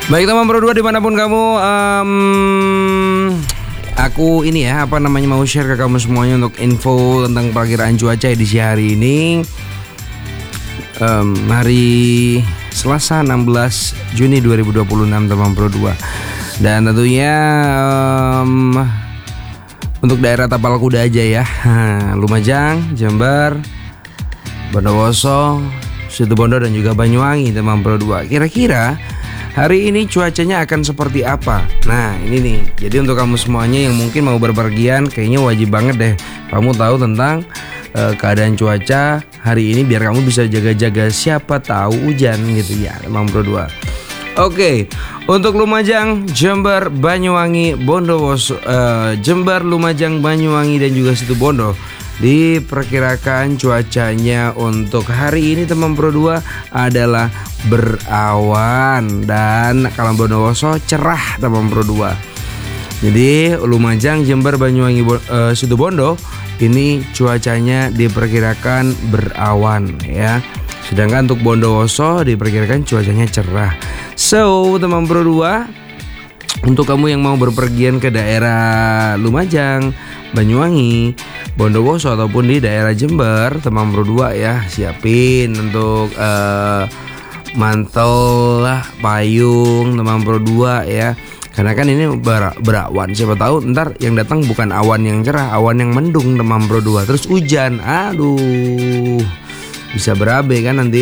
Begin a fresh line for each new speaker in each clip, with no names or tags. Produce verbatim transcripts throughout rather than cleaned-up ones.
Baik teman Pro dua dimanapun kamu, um, aku ini ya apa namanya mau share ke kamu semuanya untuk info tentang perakiraan cuaca edisi hari ini, um, hari Selasa enam belas Juni dua ribu dua puluh enam teman Pro dua. Dan tentunya um, untuk daerah Tapal Kuda aja ya, Lumajang, Jember, Bondowoso, Situbondo dan juga Banyuwangi teman Pro dua. Kira-kira hari ini cuacanya akan seperti apa? Nah ini nih, jadi untuk kamu semuanya yang mungkin mau berpergian, kayaknya wajib banget deh kamu tahu tentang uh, keadaan cuaca hari ini biar kamu bisa jaga-jaga, siapa tahu hujan gitu ya teman Pro dua. Oke, untuk Lumajang, Jember, Banyuwangi, Bondowoso, uh, Jember, Lumajang, Banyuwangi dan juga Situbondo, diperkirakan cuacanya untuk hari ini teman Pro dua adalah berawan, dan kalau Bondowoso cerah teman Pro dua. Jadi Lumajang, Jember, Banyuwangi, uh, Situbondo ini cuacanya diperkirakan berawan ya. Sedangkan untuk Bondowoso diperkirakan cuacanya cerah. So teman Pro dua, untuk kamu yang mau berpergian ke daerah Lumajang, Banyuwangi, Bondowoso ataupun di daerah Jember, teman Pro dua ya, siapin untuk uh, mantel, payung teman Pro dua ya. Karena kan ini ber berawan, siapa tahu ntar yang datang bukan awan yang cerah, awan yang mendung teman Pro dua, terus hujan. Aduh, bisa berabe kan nanti.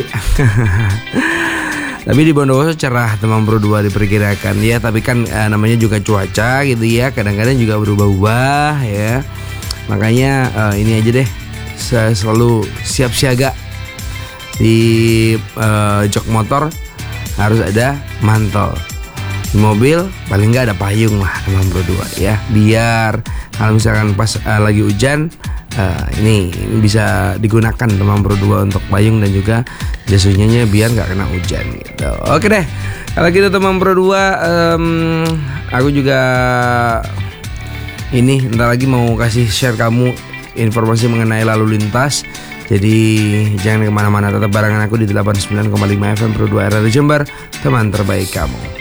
Tapi di Bondowoso cerah teman Pro dua diperkirakan ya. Tapi kan eh, namanya juga cuaca gitu ya, kadang-kadang juga berubah-ubah ya. Makanya eh, ini aja deh, saya selalu siap siaga. Di eh, jok motor harus ada mantel, di mobil paling nggak ada payung lah teman Pro dua ya. Biar kalau misalkan pas eh, lagi hujan, Uh, ini, ini bisa digunakan teman Pro dua untuk payung dan juga jas hujannya biar nggak kena hujan gitu. Oke deh, kalau gitu teman Pro dua, um, aku juga ini ntar lagi mau kasih share kamu informasi mengenai lalu lintas. Jadi jangan kemana-mana, tetap barengan aku di delapan puluh sembilan koma lima F M Pro dua R R Jember, teman terbaik kamu.